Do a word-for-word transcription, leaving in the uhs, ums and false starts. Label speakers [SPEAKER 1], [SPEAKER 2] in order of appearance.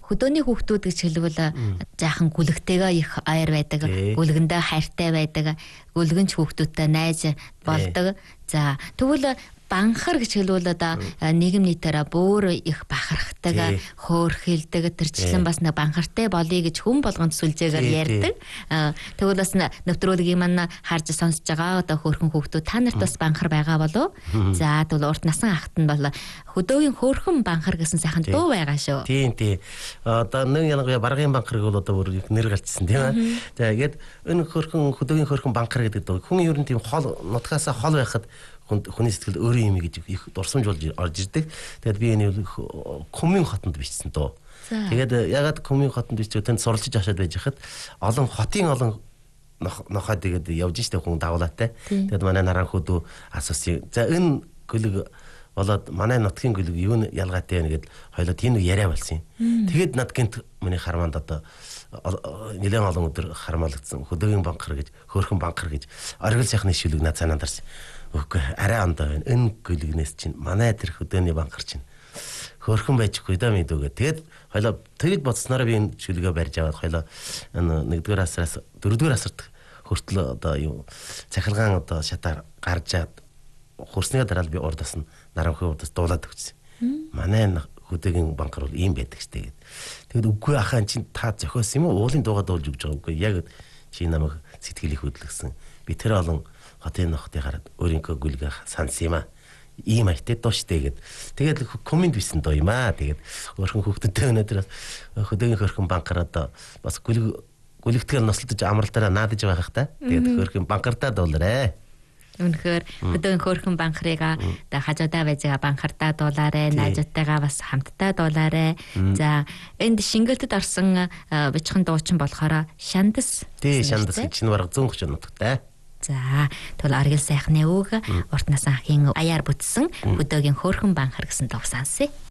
[SPEAKER 1] хөдөөний хүүхдүүд гэж хэлбэл жаахан гүлэгтэйгээ их аяр байдаг, гүлгэндээ хайртай байдаг, гүлгэнч хүүхдүүдтэй найз болдог. За тэгвэл банхар гэж хэлбэл одоо нийгэм нийтээрээ бүр их бахархдаг, хөөрхилдэг, тэрчлэн бас нэг банхартай болъё гэж хүн болгонд сүлжээгээр ярьдаг. Тэгвэл бас нэвтрүүлгийн маань харж сонсож байгаа одоо хөөрхөн хүүхдүүд та нарт бас банхар байгаа болов уу? За тэгвэл урт насан ахт нь бол хөдөөгийн хөөрхөн банхар гэсэн сайхан дуу байгаа шүү.
[SPEAKER 2] Тийм тийм. Одоо нэг ялангуяа баргын банхарыг бол одоо бүр нэр гарчсан тийм аа. За тэгээд энэ хөөрхөн хөдөөгийн хөөрхөн банхар гэдэг дуу хүн ер нь тийм хол нутгаасаа хол байхад хүний сэтгэлд өөрийн юм гэж их дурсамж болж орж ирдэг. Тэгээд би энэ Көмийн хотонд бичсэн дөө. Тэгээд ягаад Көмийн хотонд бичсэн тэнд суралцж ашаад байж хахад олон хотын олон нохоо тэгээд явж штэ хүн давлаатай. Тэгээд манай наран хөдөө асуусан. За энэ гүлэг болоод манай нутгийн гүлэг юу н ялгаатай байна гэд хоёлоо тийм нэг яриа болсон юм. Тэгээд над гинт миний харманд одоо нэлээд олон өдөр хармаалагдсан. Хөдөөгийн банхар гэж, хөөрхөн банхар гэж оргил сайхны шүлэг над санаанд дарсан. Үгүй арай ондоо байна. Энэ гүлгнээс чинь манай тэр хөдөөний банхар чинь хөөрхөн байжгүй да мэдүүгээ. Тэгээд хоёлоо тэгэд бодснороо би энэ шүлгээ барьж аваад хоёлоо энэ нэгдүгээр асраас дөрөвдүгээр асарт хүртэл одоо юу цахилгаан одоо шатаар гаржаад хурсны дараа би урдаас нь наранхын урдаас дуулаад өгсөн. Манай хөдөөгийн банхар бол ийм байдаг штэ гэд. Тэгэд үгүй ахаа чинь та зохиосон юм уу? Уулын дуугаа дуулж өгч байгаа үгүй. Яг чи намайг сэтгэлийг хөдлөсөн. Би тэр олон хотын нохтыг хараад өөрийнхөө гүлгээ сансан юм аа. Ийм айтай дуу штэ гэд. Тэгээд комент бичсэн доо юм аа. Тэгээд өөрхөн хүүхдүүдтэй өнөөдөр хөдөөгийн хөөрхөн банхар одоо бас гүлэг гүлэгтгэл нослодож амралтаараа наадаж байгаах та. Тэгээд хөөрхөн банхартаа дуулаарэ.
[SPEAKER 1] Үнэхээр хөдөөгийн хөөрхөн банхрыг одоо хажуудаа байж байгаа банхартаа дуулаарэ, найзуудтайгаа бас хамтдаа дуулаарэ. За энд шингэлтэд орсон бичхэн дуучин болохоор Шандас.
[SPEAKER 2] Тий, Шандас гэж нь бараг зүүн хүчин нутагтай.
[SPEAKER 1] За тэгвэл оргил сайхны үг урт насан ахын аяар бүтсэн хөдөөгийн хөөрхөн банхар гэсэн дуу сонсъё.